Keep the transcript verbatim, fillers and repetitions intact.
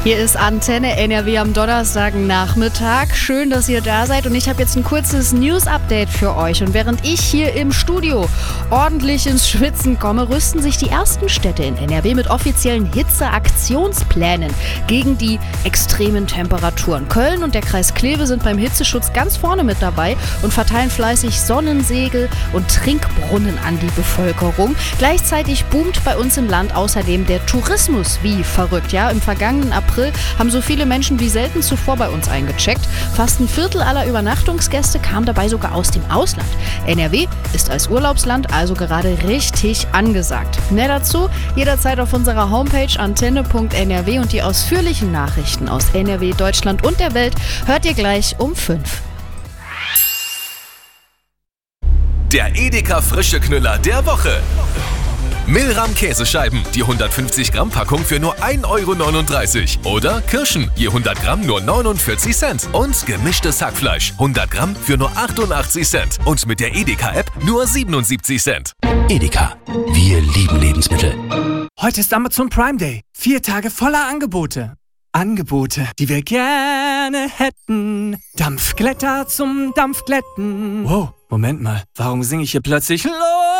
Hier ist Antenne N R W am Donnerstagnachmittag. Schön, dass ihr da seid und ich habe jetzt ein kurzes News-Update für euch. Und während ich hier im Studio ordentlich ins Schwitzen komme, rüsten sich die ersten Städte in N R W mit offiziellen Hitzeaktionsplänen gegen die extremen Temperaturen. Köln und der Kreis Kleve sind beim Hitzeschutz ganz vorne mit dabei und verteilen fleißig Sonnensegel und Trinkbrunnen an die Bevölkerung. Gleichzeitig boomt bei uns im Land außerdem der Tourismus wie verrückt. Ja, im vergangenen April haben so viele Menschen wie selten zuvor bei uns eingecheckt. Fast ein Viertel aller Übernachtungsgäste kam dabei sogar aus dem Ausland. N R W ist als Urlaubsland also gerade richtig angesagt. Mehr dazu jederzeit auf unserer Homepage antenne punkt n r w und die ausführlichen Nachrichten aus N R W, Deutschland und der Welt hört ihr gleich um fünf. Der Edeka Frische Knüller der Woche. Milram Käsescheiben, die hundertfünfzig Gramm Packung für nur ein Euro neununddreißig. Oder Kirschen, je hundert Gramm nur neunundvierzig Cent. Und gemischtes Hackfleisch, hundert Gramm für nur achtundachtzig Cent. Und mit der Edeka-App nur siebenundsiebzig Cent. Edeka, wir lieben Lebensmittel. Heute ist Amazon Prime Day. Vier Tage voller Angebote. Angebote, die wir gerne hätten. Dampfglätter zum Dampfglätten. Wow, Moment mal, warum singe ich hier plötzlich los?